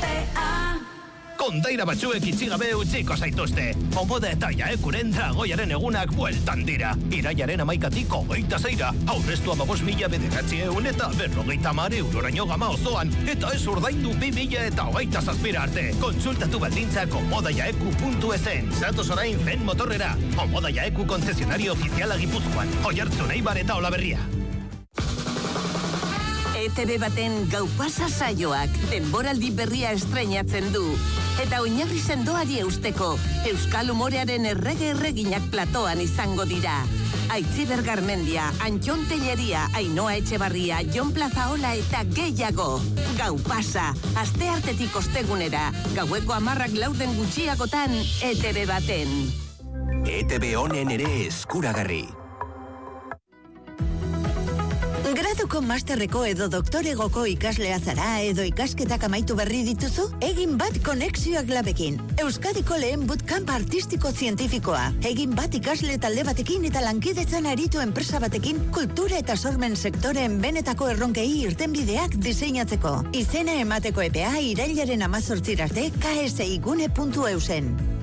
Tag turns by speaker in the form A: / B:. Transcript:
A: Kondaira batzuek itxigabe utziko zaituzte. Omoda eta Jaekuren dragoiaren egunak bueltan dira. Iraiaren 11tik 26ra. Aurreztu 15.000 bederatziehun eta 50 euroraino gama osoan. Eta ez ordaindu 2027 arte. Kontsultatu baldintzak omodajaeku.esen. Zatoz orain zen motorrera. Omoda Jaeku konzesionario ofiziala Gipuzkoan. Oiartzun, Eibar eta Olaberria.
B: ETV baten Gau Pasa saioak denboraldi berria estreinatzen du. Eta oinarri sendoari eusteko, euskal humorearen erreginak platoan izango dira. Aitziber Garmendia, Antxon Telleria, Ainhoa Etxebarria, Jon Plazaola eta gehiago. Gau Pasa, asteartetik ostegunera, gaueko 10:00 gutxiagotan, ETV baten.
C: ETV honen ere eskuragarri.
D: Graduko masterreko edo doktoregoko ikaslea zara edo ikasketak amaitu berri dituzu? Egin bat konexioak labekin. Euskadiko lehen bootcamp artistiko zientifikoa. Egin bat ikasle talde batekin eta lankidetzan aritu enpresa batekin kultura eta sormen sektoreen benetako erronkei irtenbideak diseinatzeko. Izena emateko epea irailaren 18 arte ksigune.eusen.